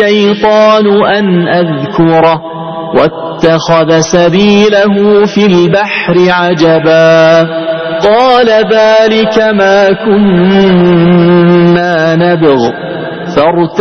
الشيطان أن أذكره واتخذ سبيله في البحر عجبا قال ذلك ما كنا نبغ